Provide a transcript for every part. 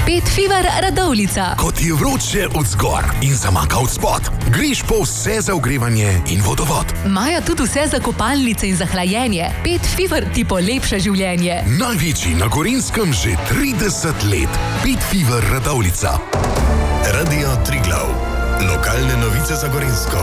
Pet Fever Radovljica. Ko ti je vroče od zgor in zamaka od spod, greš po vse za ogrevanje in vodovod. Imajo tudi vse za kopalnice in za hlajenje. Pet Fever ti polepša življenje. Največji na Gorenjskem že 30 let. Pet Fever Radovljica. Radio Triglav. Lokalne novice za Gorenjsko.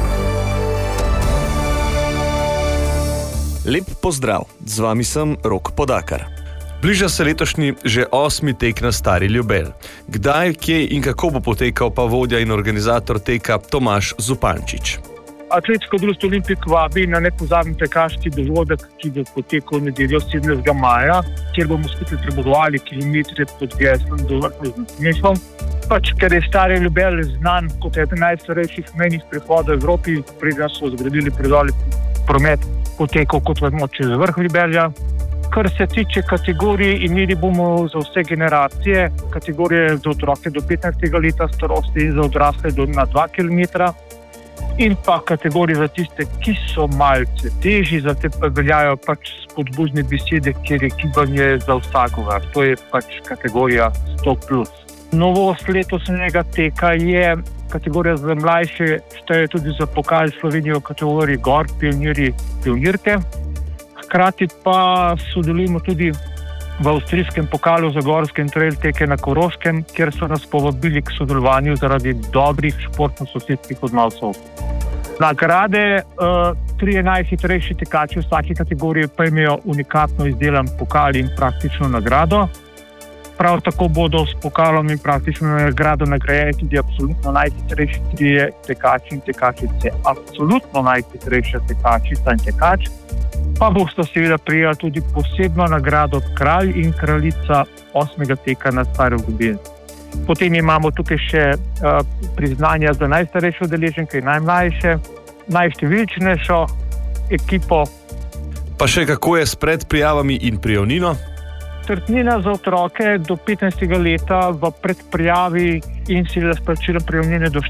Lep pozdrav, z vami sem Rok Podakar. Bliža se letošnji že 8. tek na Stari Ljubelj. Kdaj, kje in kako bo potekal, pa vodja in organizator teka Tomaž Zupančič. Atletsko društvo Olimpik vabi na nepozabni tekaški dogodek, ki bo potekal v nedeljo 17. maja, kjer bomo skupaj premagovali kilometre pod geslom do vrha z nasmeškom. Ker je Stari Ljubelj znan kot eden najstarejših mejnih prehodov v Evropi, preden so zgradili predor, promet potekal, kot vemo, čez vrh Ljubelja. Kar se tiče kategorij, imeli bomo za vse generacije, kategorije za otroke do 15. leta starosti in za odrasle na 2 km. In pa kategorije za tiste, ki so malce težji, za te pa veljajo spodbudne besede, kjer je gibanje za vsakogar. To je kategorija 100+. Novost letošnjega teka je kategorija za mlajše, šteje tudi za pokal Slovenije v kategoriji gor, pionirji, pionirke. Hkrati pa sodelujemo tudi v avstrijskem pokalu za gorske in trail teke na Koroškem, kjer so nas povabili k sodelovanju zaradi dobrih športno-sosedskih odnosov. Nagrade, 3 najhitrejši tekači v vsaki kategoriji pa imajo unikatno izdelan pokal in praktično nagrado. Prav tako bodo s pokalom in praktično nagrado nagrajeni tudi absolutno najhitrejši 3 tekači in tekačice. Absolutno najhitrejša tekačica in tekač pa bosta seveda prijela tudi posebno nagrado kralj in kraljica 8. teka na Staro Ljubelj. Potem imamo tukaj še priznanja za najstarejšo udeleženko in najmlajše, najštevilčnejšo ekipo. Pa še kako je s predprijavami in prijavnino? Startnina za otroke do 15. leta v predprijavi in seveda s plačilom prijavnine do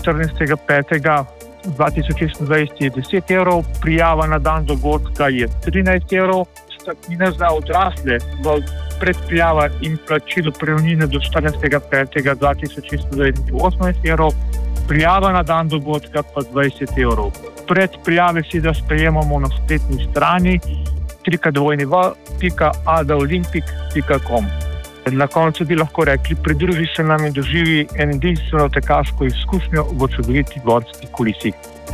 14.5.2026 je 10 evrov, prijava na dan dogodka je 13 evrov, startnina za odrasle v predprijava in plačilo prijavnine do 14.5.2026 je 18 evrov, prijava na dan dogodka pa 20 evrov. Predprijave seveda sprejemamo na spletni strani www.adaolimpik.com. Na koncu bi lahko rekli, pridruži se nam in doživi en edinstveno tekaško izkušnjo v čudoviti gorski kulisi.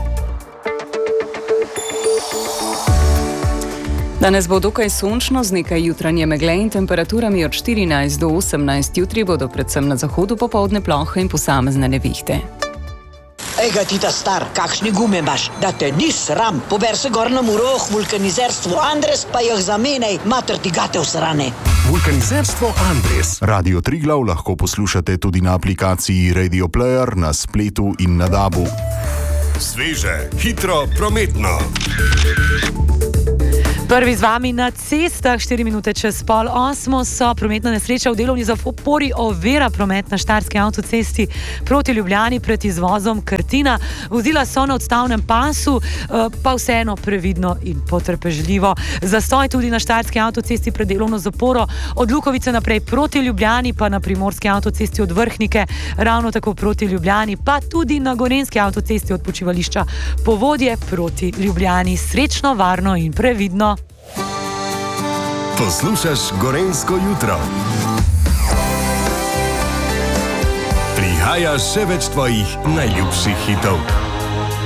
Danes bo dokaj sončno z nekaj jutranje megle in temperaturami od 14 do 18. Jutri bodo predvsem na zahodu popoldne plohe in posamezne nevihte. Ega ti ta star, kakšne gume imaš, da te ni sram. Pober se gor na Muroh, vulkanizerstvo Andres, pa jih zamenjaj, mater ti gate vsrane. Vulkanizerstvo Andres. Radio Triglav lahko poslušate tudi na aplikaciji Radio Player, na spletu in na DAB-u. Sveže, hitro, prometno. Prvi z vami na cestah, 4 minute čez 7:30 so prometna nesreča v delovni zapori ovira promet na Štajerski avtocesti proti Ljubljani pred izvozom Krtina. Vozila so na odstavnem pasu, pa vseeno previdno in potrpežljivo. Zastoj tudi na Štajerski avtocesti pred delovno zaporo od Lukovice naprej proti Ljubljani, pa na Primorski avtocesti od Vrhnike, ravno tako proti Ljubljani, pa tudi na Gorenjski avtocesti od počivališča Povodje proti Ljubljani. Srečno, varno in previdno. Poslušaš Gorenjsko jutro. Prihaja še več tvojih najljubših hitov.